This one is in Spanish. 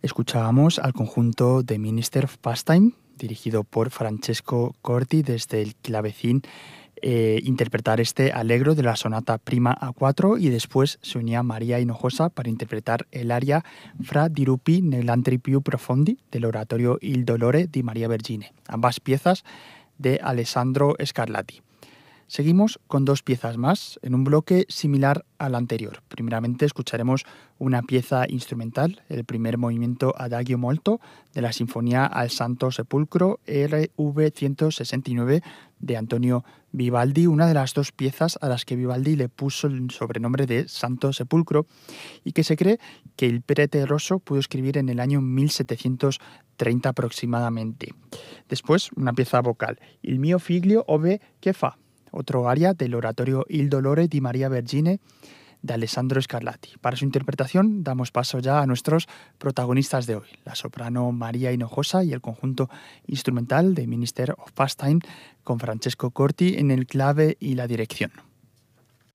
Escuchábamos al conjunto The Minister of Pastime, dirigido por Francesco Corti desde el clavecín, interpretar este allegro de la sonata prima A4, y después se unía María Hinojosa para interpretar el aria Fra dirupi nell'antri più profondi del oratorio Il Dolore di Maria Vergine, ambas piezas de Alessandro Scarlatti. Seguimos con dos piezas más en un bloque similar al anterior. Primeramente escucharemos una pieza instrumental, el primer movimiento Adagio molto de la Sinfonía al Santo Sepulcro RV 169 de Antonio Vivaldi, una de las dos piezas a las que Vivaldi le puso el sobrenombre de Santo Sepulcro y que se cree que il Prete Rosso pudo escribir en el año 1730 aproximadamente. Después, una pieza vocal, Il mio figlio ove che fa, otro aria del oratorio Il Dolore di Maria Vergine de Alessandro Scarlatti. Para su interpretación damos paso ya a nuestros protagonistas de hoy, la soprano María Hinojosa y el conjunto instrumental de Minister of Pastime con Francesco Corti en el clave y la dirección.